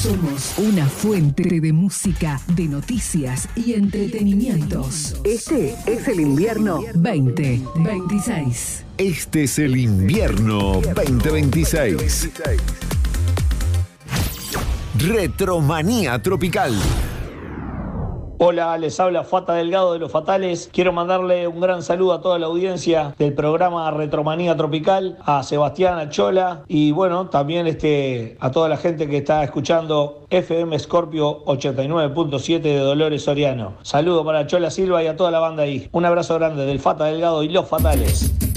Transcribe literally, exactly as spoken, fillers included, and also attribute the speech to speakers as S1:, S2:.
S1: Somos una fuente de música, de noticias y entretenimientos. Este es el invierno veinte veintiséis.
S2: Este es el invierno veinte veintiséis. Retromanía Tropical.
S3: Hola, les habla Fata Delgado de Los Fatales. Quiero mandarle un gran saludo a toda la audiencia del programa Retromanía Tropical, a Sebastián, a Chola y bueno, también este, a toda la gente que está escuchando F M Scorpio ochenta y nueve punto siete de Dolores Soriano. Saludo para Chola Silva y a toda la banda ahí. Un abrazo grande del Fata Delgado y Los Fatales.